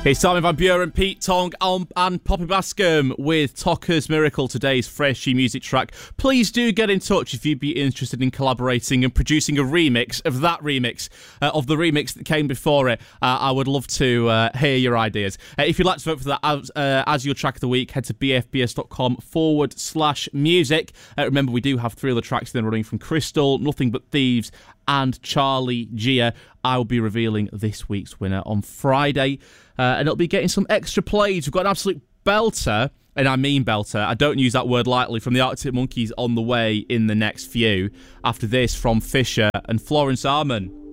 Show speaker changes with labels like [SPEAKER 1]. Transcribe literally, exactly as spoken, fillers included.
[SPEAKER 1] It's Armin van Buuren, Pete Tong um, and Poppy Bascom with Tokka's Miracle, today's freshie music track. Please do get in touch if you'd be interested in collaborating and producing a remix of that remix, uh, of the remix that came before it. Uh, I would love to uh, hear your ideas. Uh, if you'd like to vote for that as, uh, as your track of the week, head to bfbs.com forward slash music. Uh, remember, we do have three other tracks then running from Crystal, Nothing But Thieves, and Charlie Gia. I will be revealing this week's winner on Friday, uh, and it'll be getting some extra plays. We've got an absolute belter, and I mean belter. I don't use that word lightly, from the Arctic Monkeys on the way in the next few. After this, from Fisher and Florence Arman.